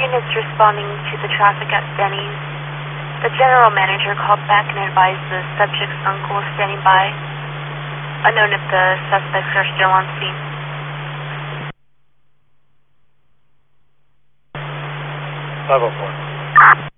units responding to the traffic at Denny's. The general manager called back and advised the subject's uncle is standing by. Unknown if the suspects are still on scene. 504.